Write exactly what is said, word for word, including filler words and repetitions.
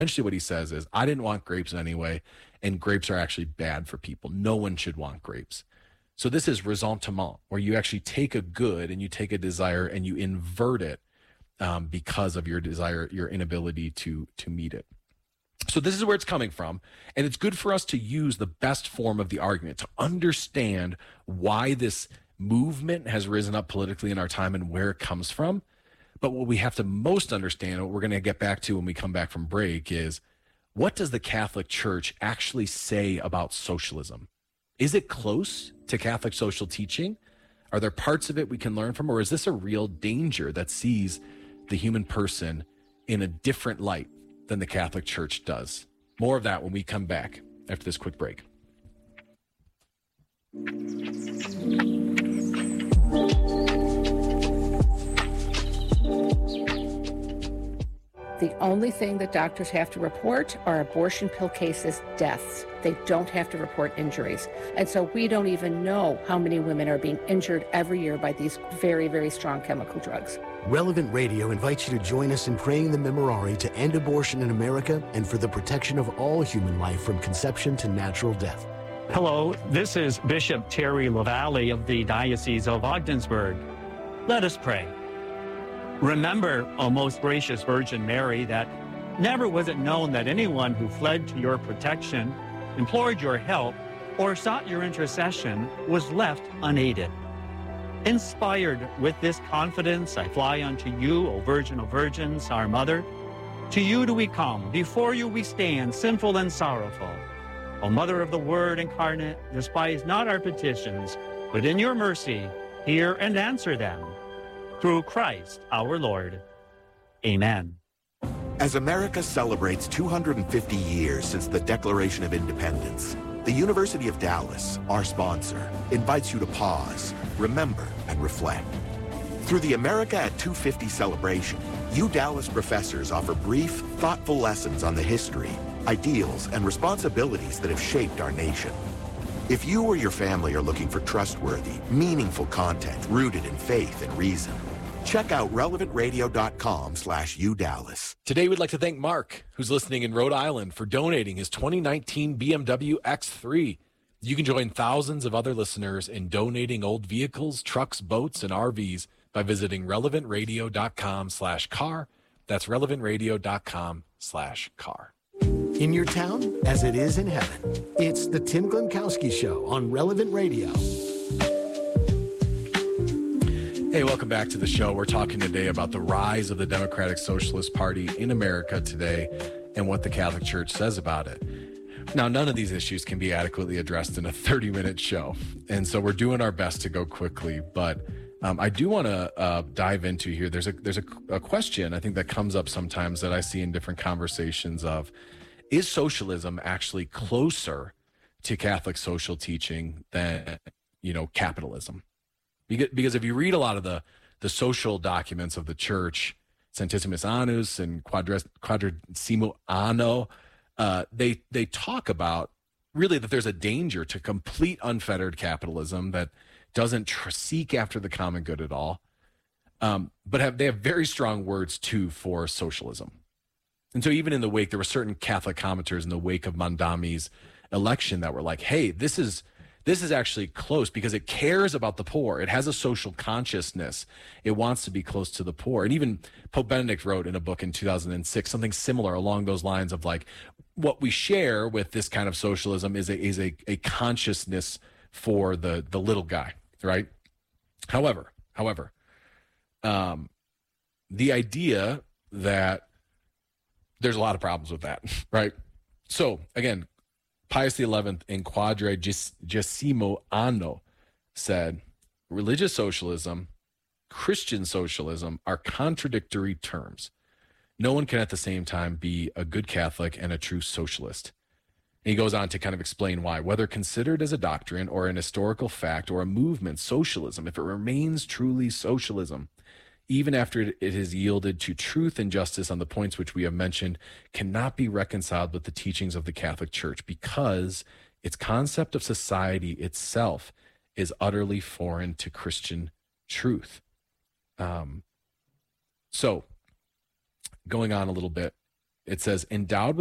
Essentially what he says is, I didn't want grapes anyway, and grapes are actually bad for people. No one should want grapes. So this is ressentiment, where you actually take a good and you take a desire and you invert it um, because of your desire, your inability to to meet it. So this is where it's coming from, and it's good for us to use the best form of the argument to understand why this movement has risen up politically in our time and where it comes from. But what we have to most understand, what we're going to get back to when we come back from break, is what does the Catholic Church actually say about socialism? Is it close to Catholic social teaching? Are there parts of it we can learn from, or is this a real danger that sees the human person in a different light than the Catholic Church does? More of that when we come back after this quick break. The only thing that doctors have to report are abortion pill cases, deaths. They don't have to report injuries. And so we don't even know how many women are being injured every year by these very, very strong chemical drugs. Relevant Radio invites you to join us in praying the Memorare to end abortion in America and for the protection of all human life from conception to natural death. Hello, this is Bishop Terry LaValle of the Diocese of Ogdensburg. Let us pray. Remember, O most gracious Virgin Mary, that never was it known that anyone who fled to your protection, implored your help, or sought your intercession was left unaided. Inspired with this confidence, I fly unto you, O Virgin of Virgins, our Mother. To you do we come, before you we stand, sinful and sorrowful. O Mother of the Word incarnate, despise not our petitions, but in your mercy, hear and answer them. Through Christ our Lord. Amen. As America celebrates two hundred fifty years since the Declaration of Independence, the University of Dallas, our sponsor, invites you to pause, remember, and reflect. Through the America at two fifty celebration, U Dallas professors offer brief, thoughtful lessons on the history, ideals, and responsibilities that have shaped our nation. If you or your family are looking for trustworthy, meaningful content rooted in faith and reason, check out relevant radio dot com slash U Dallas. Today, we'd like to thank Mark, who's listening in Rhode Island, for donating his twenty nineteen B M W X three. You can join thousands of other listeners in donating old vehicles, trucks, boats, and R Vs by visiting relevant radio dot com slash car. That's relevant radio dot com slash car. In your town, as it is in heaven, it's the Tim Glemkowski Show on Relevant Radio. Hey, welcome back to the show. We're talking today about the rise of the Democratic Socialist Party in America today and what the Catholic Church says about it. Now, none of these issues can be adequately addressed in a thirty-minute show, and so we're doing our best to go quickly, but um, I do want to uh, dive into here. There's a there's a, a question I think that comes up sometimes that I see in different conversations of, is socialism actually closer to Catholic social teaching than, you know, capitalism? Because, because if you read a lot of the, the social documents of the church, Centesimus Annus and Quadragesimo Anno, uh, they they talk about really that there's a danger to complete unfettered capitalism that doesn't tr- seek after the common good at all, um, but have they have very strong words too for socialism. And so even in the wake, there were certain Catholic commenters in the wake of Mondami's election that were like, hey, this is this is actually close because it cares about the poor. It has a social consciousness. It wants to be close to the poor. And even Pope Benedict wrote in a book in two thousand six something similar along those lines of like, what we share with this kind of socialism is a is a, a consciousness for the the little guy, right? However, however, um, the idea that there's a lot of problems with that, right? So again, Pius the eleventh in Quadragesimo Anno said, religious socialism, Christian socialism are contradictory terms. No one can at the same time be a good Catholic and a true socialist. And he goes on to kind of explain why. Whether considered as a doctrine or an historical fact or a movement, socialism, if it remains truly socialism, even after it has yielded to truth and justice on the points which we have mentioned, cannot be reconciled with the teachings of the Catholic Church because its concept of society itself is utterly foreign to Christian truth. Um, so, going on a little bit, It says, endowed with